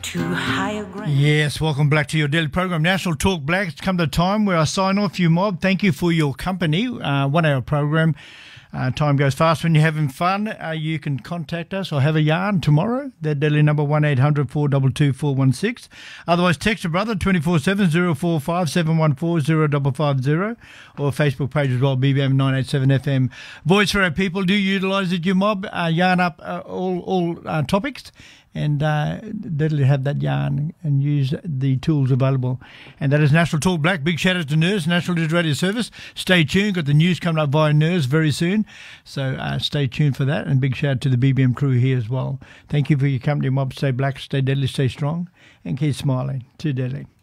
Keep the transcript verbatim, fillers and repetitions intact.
to higher ground. Yes, welcome back to your daily program, National Talk Black. It's come to time where I sign off you mob. Thank you for your company. Uh, one hour program. Uh, time goes fast when you're having fun. Uh, you can contact us or have a yarn tomorrow. That daily number one eight hundred four two two four one six. Otherwise, text your brother twenty-four seven oh four five seven one four oh five five oh or Facebook page as well, B B M nine eight seven F M. Voice for our people. Do utilise it, you mob. Uh, yarn up uh, all, all uh, topics. And uh, that'll have that yarn and use the tools available. And that is National Talk Black. Big shout out to Nurse, National News Radio Service. Stay tuned. Got the news coming up via Nurse very soon. So uh, stay tuned for that. And big shout out to the B B M crew here as well. Thank you for your company, mob. Stay black, stay deadly, stay strong, and keep smiling. Too deadly.